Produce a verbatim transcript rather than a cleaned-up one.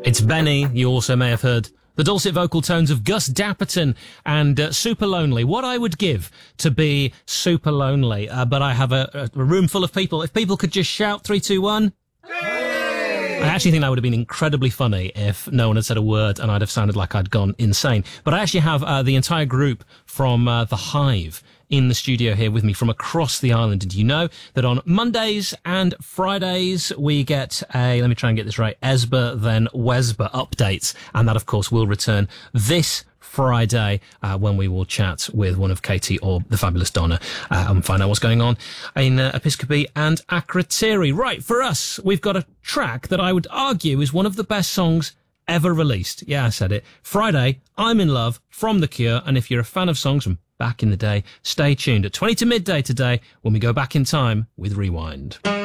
It's Benny. You also may have heard the dulcet vocal tones of Gus Dapperton and uh, Super Lonely. What I would give to be super lonely, uh, but I have a, a room full of people. If people could just shout three, two, one. I actually think that would have been incredibly funny if no one had said a word and I'd have sounded like I'd gone insane. But I actually have uh, the entire group from uh, The Hive in the studio here with me from across the island. And you know that on Mondays and Fridays we get a, let me try and get this right, Esba then Wesba updates. And that, of course, will return this Friday uh, when we will chat with one of Katie or the fabulous Donna uh, and find out what's going on in uh, Episcopi and Akrotiri. Right, for us, we've got a track that I would argue is one of the best songs ever released. Yeah, I said it. Friday, I'm in Love from The Cure. And if you're a fan of songs from back in the day, stay tuned at twenty to midday today when we go back in time with Rewind.